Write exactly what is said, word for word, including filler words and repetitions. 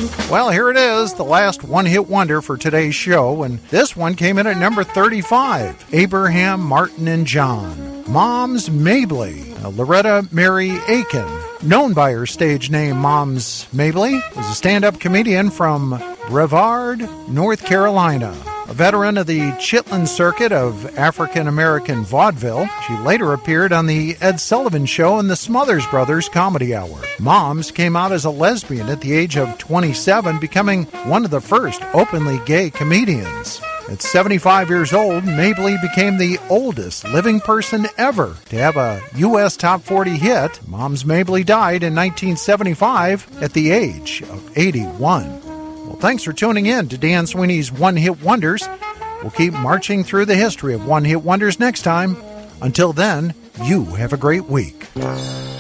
Well, here it is, the last one-hit wonder for today's show, and this one came in at number thirty-five, Abraham Martin and John. Moms Mabley, Loretta Mary Aiken, known by her stage name Moms Mabley, was a stand-up comedian from Brevard, North Carolina. A veteran of the Chitlin circuit of African-American vaudeville, she later appeared on the Ed Sullivan Show and the Smothers Brothers Comedy Hour. Moms came out as a lesbian at the age of twenty-seven, becoming one of the first openly gay comedians. At seventy-five years old, Mabley became the oldest living person ever to have a U S top forty hit. Moms Mabley died in nineteen seventy-five at the age of eighty-one. Well, thanks for tuning in to Dan Sweeney's One-Hit Wonders. We'll keep marching through the history of one-hit wonders next time. Until then, you have a great week.